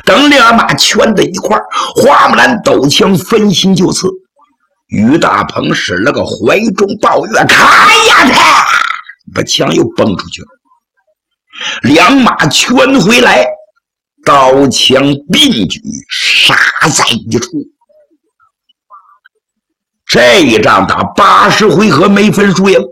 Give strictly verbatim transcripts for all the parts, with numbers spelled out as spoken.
等两马全在一块儿，花木兰抖枪分心就刺。于大鹏使了个怀中抱月，开呀他，把枪又崩出去了。两马全回来，刀枪并举，杀在一处。这一仗打八十回合没分输赢。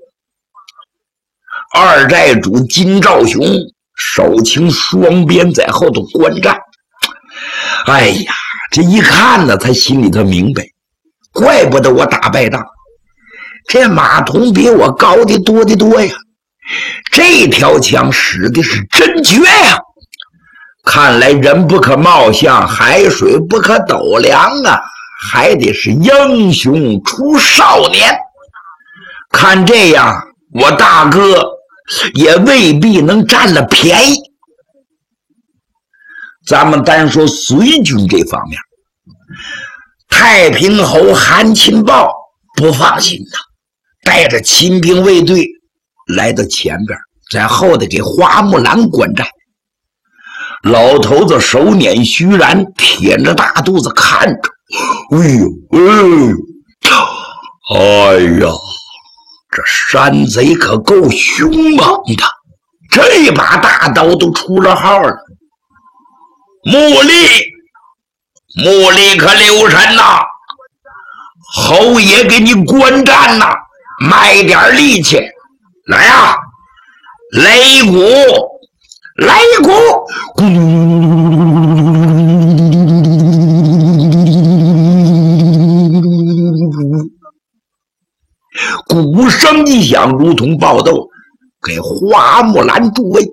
二寨主金兆雄手擎双鞭在后头观战。哎呀，这一看呢，他心里头明白，怪不得我打败仗，这马童比我高的多的多呀，这条枪使的是真绝呀！看来人不可貌相，海水不可斗量啊，还得是英雄出少年。看这样，我大哥也未必能占了便宜。咱们单说隋军这方面，太平侯韩钦豹不放心呐，带着亲兵卫队来到前边，在后头给花木兰观战。老头子手捻虚髯，舔着大肚子看着，哎呦哎呦，哎呀，这山贼可够凶猛的，这把大刀都出了号了。穆力，穆力可留神呐，侯爷给你观战呐，卖点力气，来啊，擂鼓，擂鼓，鼓声一响，如同爆豆，给花木兰助威。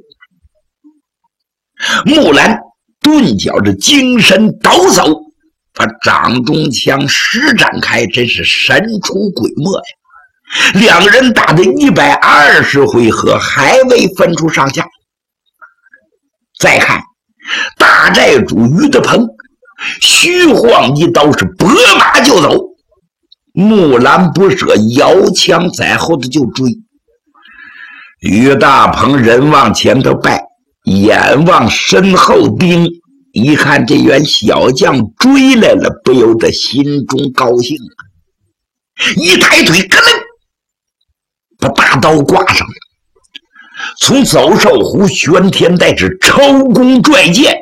木兰顿觉着精神抖擞，把掌中枪施展开，真是神出鬼没呀！两人打的一百二十回合，还未分出上下。再看大寨主于德鹏，虚晃一刀，是拨马就走。木兰不舍，摇枪在后头就追。于大鹏人往前头拜，眼望身后兵，一看这员小将追来了，不由得心中高兴啊！一抬腿，咯楞，把大刀挂上了，从走兽湖玄天带至抽弓拽箭。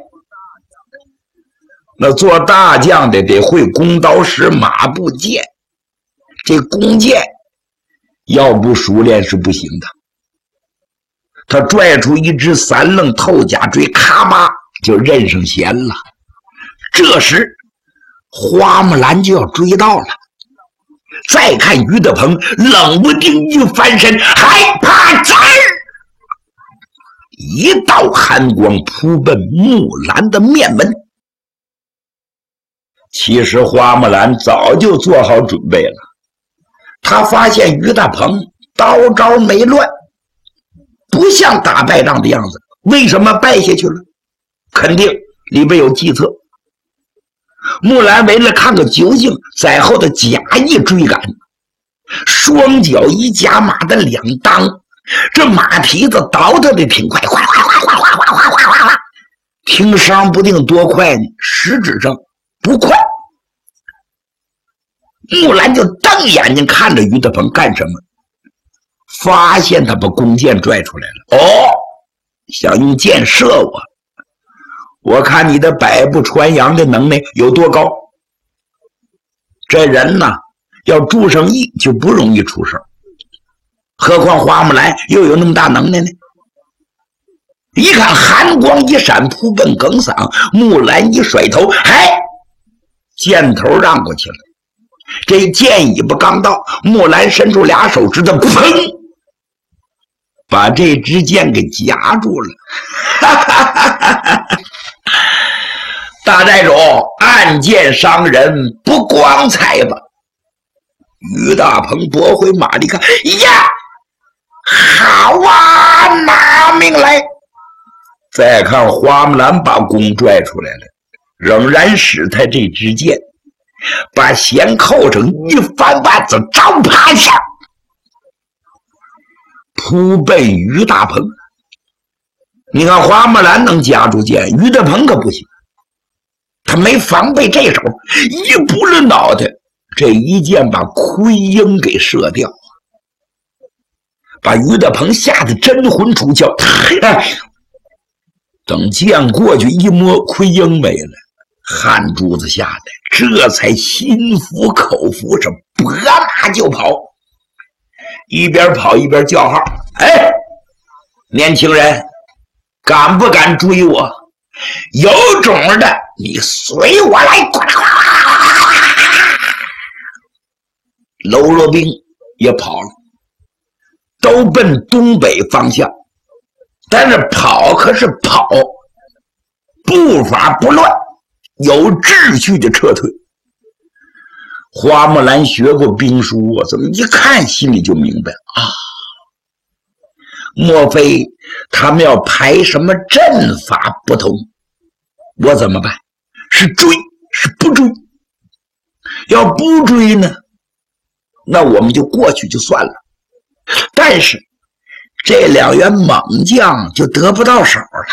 那做大将的得会弓刀石马步箭，这弓箭要不熟练是不行的。他拽出一只三愣透甲锥，咔吧就认上弦了。这时花木兰就要追到了，再看于德鹏冷不丁一翻身，害怕滋儿，一道寒光扑奔木兰的面门。其实花木兰早就做好准备了，他发现于大鹏刀招没乱，不像打败仗的样子，为什么败下去了？肯定里边有计策。木兰为了看个究竟，在后头假意追赶，双脚一夹马的两裆，这马蹄子倒腾的挺快，哗哗哗哗哗哗哗哗哗哗，听声不定多快呢，实质上不快。木兰就瞪眼睛看着于德鹏干什么，发现他把弓箭拽出来了。哦，想用箭射我，我看你的百步穿杨的能耐有多高。这人呢，要助上意就不容易出手，何况花木兰又有那么大能耐呢？一看寒光一闪，扑奔耿嗓，木兰一甩头，嗨，箭头让过去了。这箭尾巴刚到，木兰伸出俩手指头，砰，把这支箭给夹住了。大寨主，暗箭伤人，不光彩吧？于大鹏拨回马力看，呀，好啊，拿命来！再看花木兰把弓拽出来了，仍然使他这支箭，把弦扣成一翻腕子，招趴下，扑奔于大鹏。你看花木兰能夹住箭，于大鹏可不行。 他没防备这手，一扑了脑袋，这一箭把奎英给射掉，把于大鹏吓得真魂出窍。等箭过去一摸，奎英没了，汗珠子下来，这才心服口服，是拨马就跑，一边跑一边叫号：“哎，年轻人，敢不敢追我？有种的，你随我来！”喽啰兵也跑了，都奔东北方向，但是跑可是跑，步伐不乱，有秩序的撤退。花木兰学过兵书，我怎么一看心里就明白啊？莫非他们要排什么阵法不同？我怎么办？是追是不追？要不追呢，那我们就过去就算了。但是这两员猛将就得不到手了，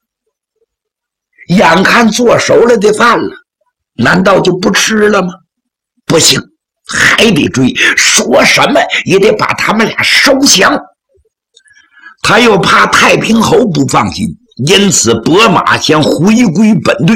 眼看做熟了的饭了，难道就不吃了吗？不行，还得追，说什么也得把他们俩收降。他又怕太平侯不放心，因此拨马先回归本队。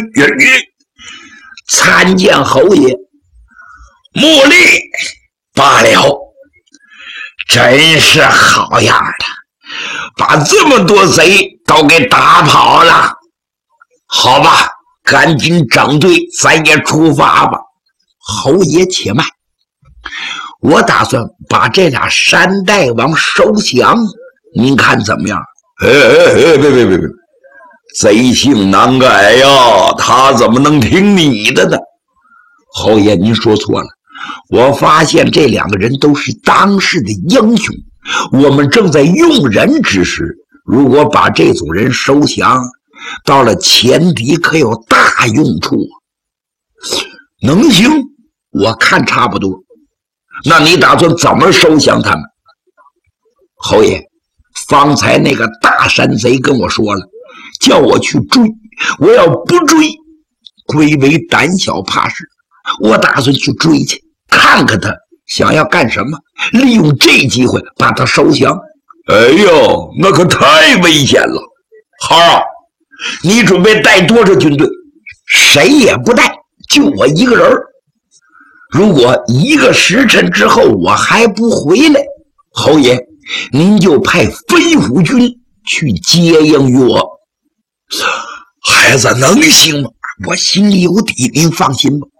参见侯爷，目力罢了，真是好样的，把这么多贼都给打跑了。好吧，赶紧整队，咱也出发吧。侯爷且慢，我打算把这俩山大王收降，您看怎么样？哎哎哎，别别别别，贼性难改呀，他怎么能听你的呢？侯爷，您说错了，我发现这两个人都是当世的英雄，我们正在用人之时，如果把这组人收降，到了前敌可有大用处。能行？我看差不多。那你打算怎么收降他们？侯爷，方才那个大山贼跟我说了，叫我去追，我要不追，归为胆小怕事。我打算去追去，看看他想要干什么，利用这机会把他收降。哎呦，那可太危险了。好啊，你准备带多少军队？谁也不带，就我一个人。如果一个时辰之后我还不回来，侯爷您就派飞虎军去接应于我。孩子能行吗？我心里有底，您放心吧。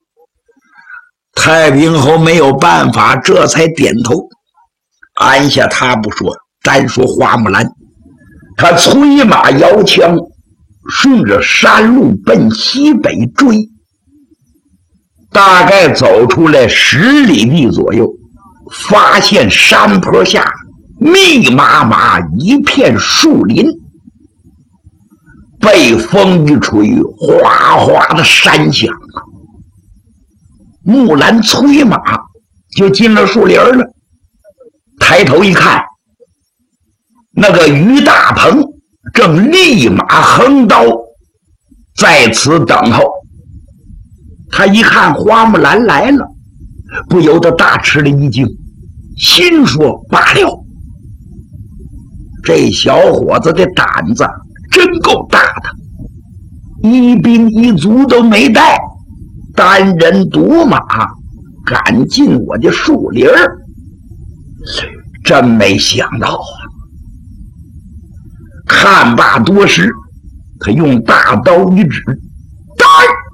太平侯没有办法，这才点头。按下他不说，单说花木兰，他催马摇枪，顺着山路奔西北追，大概走出来十里地左右，发现山坡下密麻麻一片树林，被风一吹，哗哗的山响。木兰催马就进了树林了，抬头一看，那个于大鹏正立马横刀在此等候。他一看花木兰来了，不由得大吃了一惊，心说罢了，这小伙子的胆子真够大的，一兵一卒都没带，单人独马赶进我的树林儿，真没想到啊！看罢多时，他用大刀一指：“来，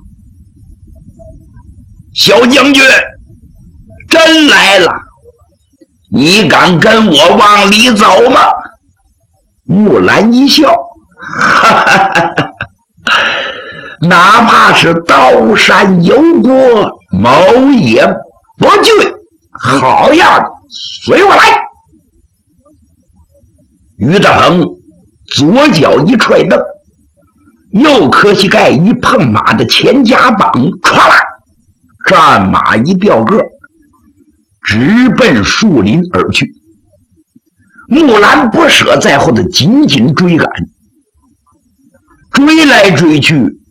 小将军，真来了！你敢跟我往里走吗？”木兰一笑，哈哈哈哈，哪怕是刀山油锅，某也不惧。好样的，随我来！于大鹏左脚一踹蹬，右磕膝盖一碰马的前夹膀，唰啦，战马一掉个，直奔树林而去。木兰不舍在后的紧紧追赶，追来追去，